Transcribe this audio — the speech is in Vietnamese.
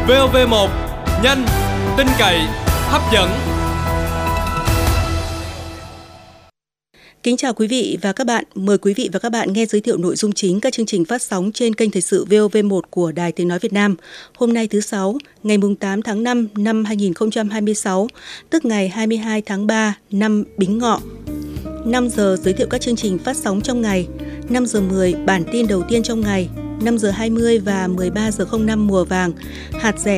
VOV1, nhanh, tin cậy, hấp dẫn. Kính chào quý vị và các bạn. Mời quý vị và các bạn nghe giới thiệu nội dung chính các chương trình phát sóng trên kênh Thời sự VOV1 của Đài Tiếng nói Việt Nam. Hôm nay thứ Sáu, ngày 8 tháng 5 năm 2026, tức ngày 22 tháng 3 năm Bính Ngọ. 5 giờ giới thiệu các chương trình phát sóng trong ngày. 5 giờ 10 bản tin đầu tiên trong ngày. 5 giờ 20 và 13 giờ 05 mùa vàng. Hạt rẻ